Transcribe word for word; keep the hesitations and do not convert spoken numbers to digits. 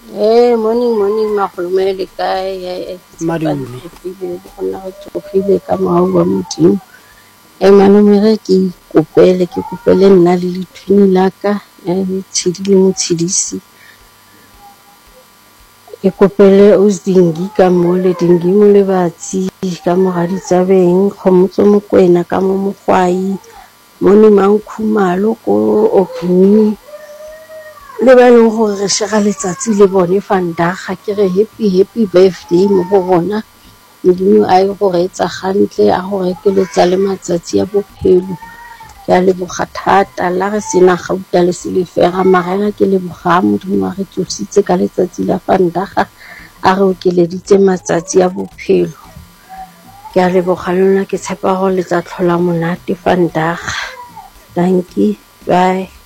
Eh, morning, morning, Makgolo le kae? Madule. Ke gona go tsogile ka maoba modimo. Eh, malome re ke ikopele, ke kopele nna le lethuni la ka, eh, tshedi le motshedisi. Ke kopele Osdingi ka mo le Dingi mo le batsi ka mo ga ditsabeng, Kgomotso Mokwena ka mo Mogwai, Mone Mankhumalo ko Opini. Le ba leng gore re shega letsatsi le bone Vandaga ke re happy happy birthday mo go bona. Modimo a ye go reetsa gantle a go rekeletsa le matsatsi a bophelo. Ke a leboga thata la re sena gauta le selefega marega ke leboga Modimo a re tsositse ka letsatsi la Vandaga a re okeleditse matsatsi a bophelo. Ke a leboga le lona ke tshepa gore le tla tlhola monate Vandaga. Dankie, bye.